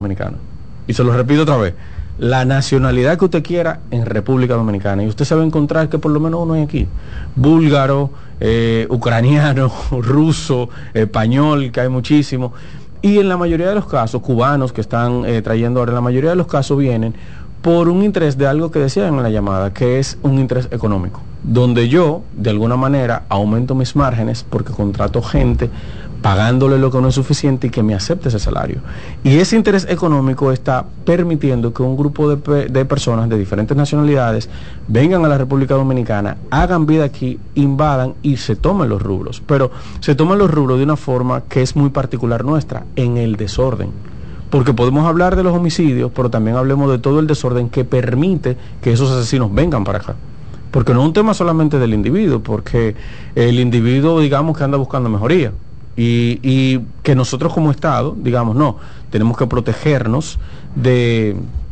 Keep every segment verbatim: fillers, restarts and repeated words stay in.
dominicano. Y se lo repito otra vez, la nacionalidad que usted quiera en República Dominicana, y usted se va a encontrar que por lo menos uno hay aquí, búlgaro, eh, ucraniano, ruso, español, que hay muchísimo, y en la mayoría de los casos, cubanos que están eh, trayendo ahora, en la mayoría de los casos vienen por un interés de algo que decían en la llamada, que es un interés económico, donde yo, de alguna manera, aumento mis márgenes porque contrato gente pagándole lo que no es suficiente y que me acepte ese salario. Y ese interés económico está permitiendo que un grupo de, de personas de diferentes nacionalidades vengan a la República Dominicana, hagan vida aquí, invadan y se tomen los rubros. Pero se toman los rubros de una forma que es muy particular nuestra, en el desorden. Porque podemos hablar de los homicidios, pero también hablemos de todo el desorden que permite que esos asesinos vengan para acá. Porque no es un tema solamente del individuo, porque el individuo, digamos, que anda buscando mejoría. Y, y que nosotros como Estado, digamos, no, tenemos que protegernos de,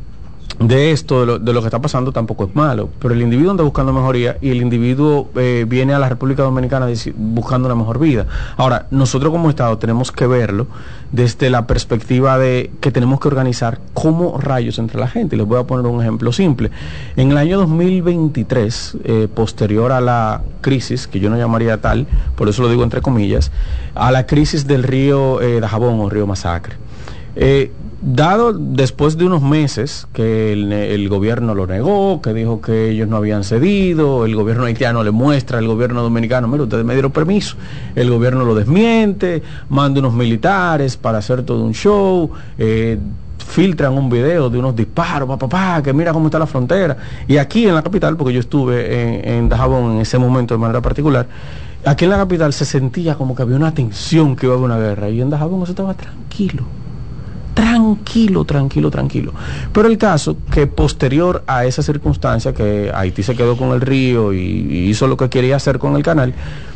de esto, de lo, de lo que está pasando, tampoco es malo. Pero el individuo anda buscando mejoría y el individuo eh, viene a la República Dominicana buscando una mejor vida. Ahora, nosotros como Estado tenemos que verlo desde la perspectiva de que tenemos que organizar cómo rayos entre la gente. Y les voy a poner un ejemplo simple. En el año dos mil veintitrés, eh, posterior a la crisis, que yo no llamaría tal, por eso lo digo entre comillas, a la crisis del río eh, Dajabón o río Masacre, eh, dado después de unos meses que el, el gobierno lo negó, que dijo que ellos no habían cedido, el gobierno haitiano le muestra al gobierno dominicano, mira, ustedes me dieron permiso, el gobierno lo desmiente, manda unos militares para hacer todo un show, eh, filtran un video de unos disparos, papá, papá, que mira cómo está la frontera. Y aquí en la capital, porque yo estuve en, en Dajabón en ese momento de manera particular, aquí en la capital se sentía como que había una tensión, que iba a haber una guerra, y en Dajabón eso estaba tranquilo. Tranquilo, tranquilo, tranquilo. Pero el caso que posterior a esa circunstancia, que Haití se quedó con el río y, y hizo lo que quería hacer con el canal,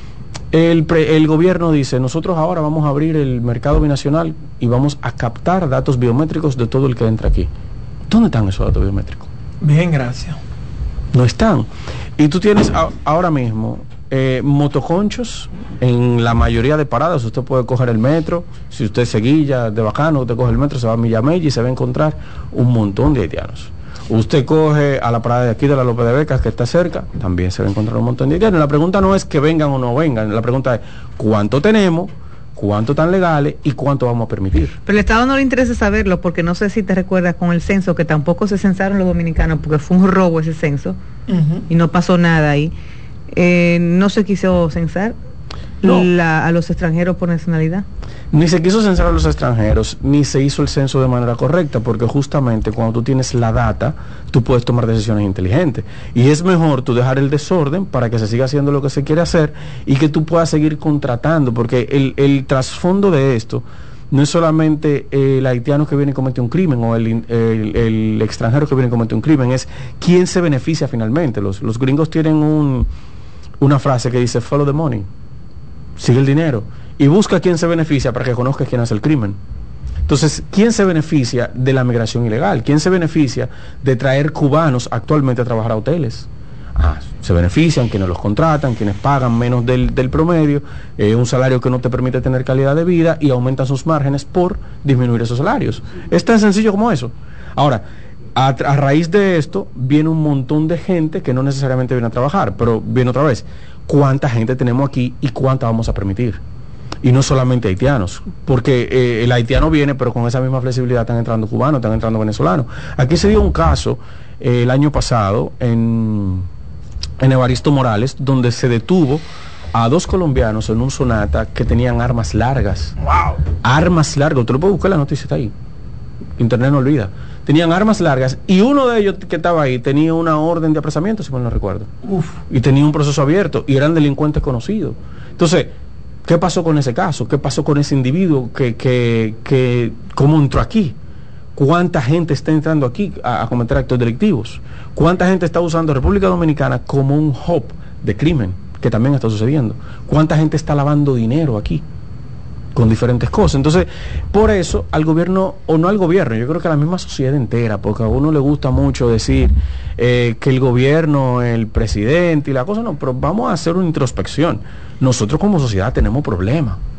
el, pre, el gobierno dice, nosotros ahora vamos a abrir el mercado binacional y vamos a captar datos biométricos de todo el que entra aquí. ¿Dónde están esos datos biométricos? Bien, gracias. No están. Y tú tienes a, ahora mismo Eh, motoconchos en la mayoría de paradas. Usted puede coger el metro, si usted se guilla de bacano, usted coge el metro, se va a Millamella y se va a encontrar un montón de haitianos. Usted coge a la parada de aquí de la López de Becas, que está cerca, también se va a encontrar un montón de haitianos. La pregunta no es que vengan o no vengan, la pregunta es cuánto tenemos, cuánto están legales y cuánto vamos a permitir. Pero el Estado no le interesa saberlo, porque no sé si te recuerdas con el censo que tampoco se censaron los dominicanos, porque fue un robo ese censo, uh-huh. y no pasó nada ahí. Eh, no se quiso censar no. la, a los extranjeros por nacionalidad. Ni se quiso censar a los extranjeros, ni se hizo el censo de manera correcta, porque justamente cuando tú tienes la data, tú puedes tomar decisiones inteligentes. Y es mejor tú dejar el desorden para que se siga haciendo lo que se quiere hacer y que tú puedas seguir contratando, porque el, el trasfondo de esto no es solamente el haitiano que viene y comete un crimen o el, el, el extranjero que viene y comete un crimen, es quién se beneficia finalmente. Los, los gringos tienen un... una frase que dice follow the money, sigue el dinero y busca a quién se beneficia para que conozca quién hace el crimen. Entonces, ¿quién se beneficia de la migración ilegal? ¿Quién se beneficia de traer cubanos actualmente a trabajar a hoteles? Ah, se benefician quienes los contratan, quienes pagan menos del, del promedio, eh, un salario que no te permite tener calidad de vida y aumentan sus márgenes por disminuir esos salarios. Es tan sencillo como eso. Ahora, A, a raíz de esto viene un montón de gente que no necesariamente viene a trabajar, pero viene otra vez, ¿cuánta gente tenemos aquí y cuánta vamos a permitir? Y no solamente haitianos, porque eh, el haitiano viene, pero con esa misma flexibilidad están entrando cubanos, están entrando venezolanos. Aquí se dio un caso eh, el año pasado en, en Evaristo Morales, donde se detuvo a dos colombianos en un Sonata que tenían armas largas. ¡Wow! Armas largas, usted lo puede buscar, la noticia está ahí. Internet no olvida. Tenían armas largas y uno de ellos que estaba ahí tenía una orden de apresamiento, si mal no recuerdo. Uf. Y tenía un proceso abierto y eran delincuentes conocidos. Entonces, ¿qué pasó con ese caso? ¿Qué pasó con ese individuo? que, que, que ¿Cómo entró aquí? ¿Cuánta gente está entrando aquí a, a cometer actos delictivos? ¿Cuánta gente está usando República Dominicana como un hub de crimen? Que también está sucediendo. ¿Cuánta gente está lavando dinero aquí? Con diferentes cosas. Entonces, por eso al gobierno, o no al gobierno, yo creo que a la misma sociedad entera, porque a uno le gusta mucho decir eh, que el gobierno, el presidente y la cosa, no, pero vamos a hacer una introspección. Nosotros como sociedad tenemos problemas.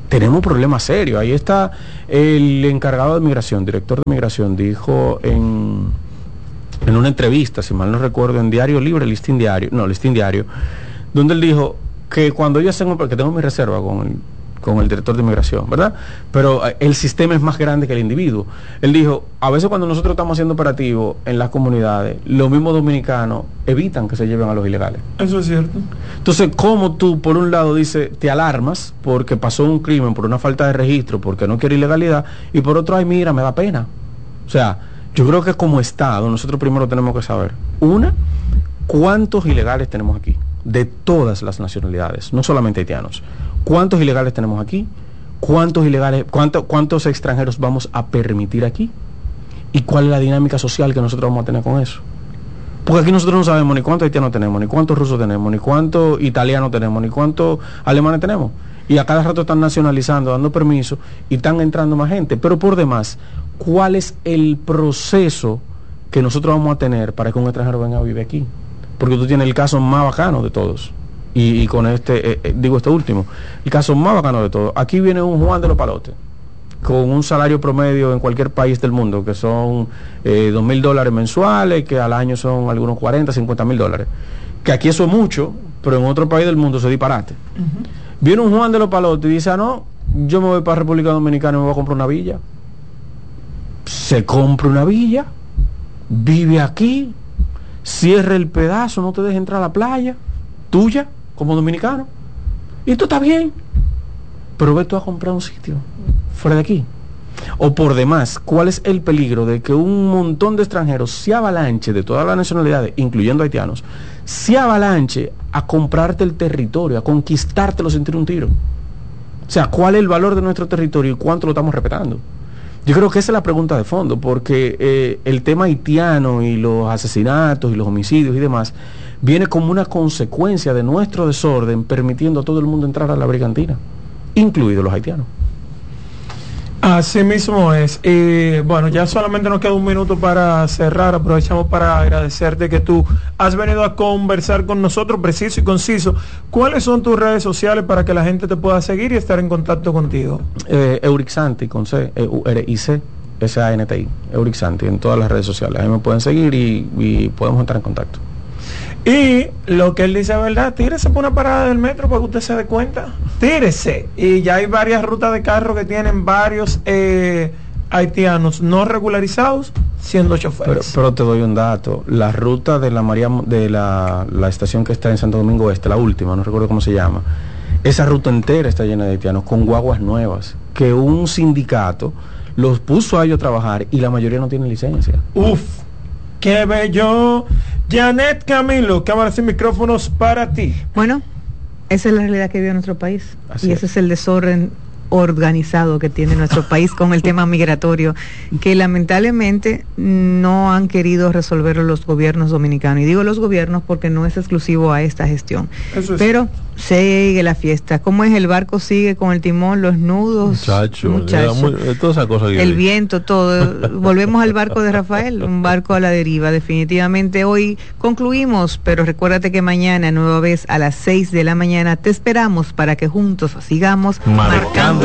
tenemos problemas serios. Ahí está el encargado de migración, director de migración, dijo en, en una entrevista, si mal no recuerdo, en Diario Libre, Listín Diario, no, Listín Diario, donde él dijo que cuando ellos hacen, porque tengo mi reserva con el, con el director de migración, ¿verdad? Pero el sistema es más grande que el individuo. Él dijo, a veces cuando nosotros estamos haciendo operativos en las comunidades, los mismos dominicanos evitan que se lleven a los ilegales. Eso es cierto. Entonces, ¿cómo tú, por un lado, dices, te alarmas porque pasó un crimen, por una falta de registro, porque no quiere ilegalidad, y por otro, ay, mira, me da pena? O sea, yo creo que como Estado, nosotros primero tenemos que saber, una, ¿cuántos ilegales tenemos aquí? De todas las nacionalidades, no solamente haitianos. ¿Cuántos ilegales tenemos aquí? ¿Cuántos ilegales, cuánto, cuántos extranjeros vamos a permitir aquí? ¿Y cuál es la dinámica social que nosotros vamos a tener con eso? Porque aquí nosotros no sabemos ni cuántos haitianos tenemos, ni cuántos rusos tenemos, ni cuántos italianos tenemos, ni cuántos alemanes tenemos. Y a cada rato están nacionalizando, dando permiso, y están entrando más gente. Pero por demás, ¿cuál es el proceso que nosotros vamos a tener para que un extranjero venga a vivir aquí? Porque tú tienes el caso más bacano de todos. Y, y con este, eh, eh, digo este último, el caso más bacano de todos. Aquí viene un Juan de los Palotes, con un salario promedio en cualquier país del mundo, que son eh, dos mil dólares mensuales, que al año son algunos cuarenta, cincuenta mil dólares. Que aquí eso es mucho, pero en otro país del mundo se disparate. Uh-huh. Viene un Juan de los Palotes y dice, ah, no, yo me voy para República Dominicana y me voy a comprar una villa. Se compra una villa, vive aquí, cierra el pedazo, no te deja entrar a la playa, tuya, como dominicano, y esto está bien, pero ve tú a comprar un sitio fuera de aquí. O por demás, ¿cuál es el peligro de que un montón de extranjeros se avalanche de todas las nacionalidades, incluyendo haitianos, se avalanche a comprarte el territorio, a conquistártelo sin tirar un tiro? O sea, ¿cuál es el valor de nuestro territorio y cuánto lo estamos respetando? Yo creo que esa es la pregunta de fondo, porque eh, el tema haitiano y los asesinatos y los homicidios y demás viene como una consecuencia de nuestro desorden, permitiendo a todo el mundo entrar a la brigantina, incluidos los haitianos. Así mismo es. Y bueno, ya solamente nos queda un minuto para cerrar. Aprovechamos para agradecerte que tú has venido a conversar con nosotros, preciso y conciso. ¿Cuáles son tus redes sociales para que la gente te pueda seguir y estar en contacto contigo? Eh, Eurixanti, con C, E U R I C, S A N T I, Eurixanti, en todas las redes sociales. Ahí me pueden seguir y, y podemos estar en contacto. Y lo que él dice es verdad, tírese por una parada del metro para que usted se dé cuenta. Tírese. Y ya hay varias rutas de carro que tienen varios eh, haitianos no regularizados siendo choferes. Pero, pero te doy un dato. La ruta de la María de la, la estación que está en Santo Domingo Este, la última, no recuerdo cómo se llama, esa ruta entera está llena de haitianos con guaguas nuevas, que un sindicato los puso a ellos a trabajar y la mayoría no tienen licencia. Uf, qué bello. Janet Camilo, cámaras y micrófonos para ti. Bueno, esa es la realidad que vive nuestro país. Así y es. ese es el desorden organizado que tiene nuestro país con el tema migratorio, que lamentablemente no han querido resolverlo los gobiernos dominicanos. Y digo los gobiernos porque no es exclusivo a esta gestión. Eso es. Pero sigue la fiesta. ¿Cómo es? El barco sigue con el timón, los nudos, Muchacho, muchacho, muy, toda esa cosa que el hay. viento, todo. Volvemos al barco de Rafael, un barco a la deriva. Definitivamente hoy concluimos, pero recuérdate que mañana, nueva vez a las seis de la mañana, te esperamos para que juntos sigamos Marcando